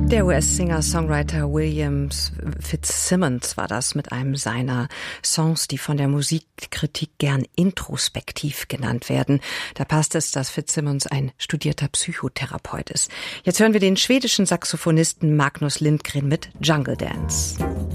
Der US-Singer-Songwriter William Fitzsimmons war das mit einem seiner Songs, die von der Musikkritik gern introspektiv genannt werden. Da passt es, dass Fitzsimmons ein studierter Psychotherapeut ist. Jetzt hören wir den schwedischen Saxophonisten Magnus Lindgren mit Jungle Dance.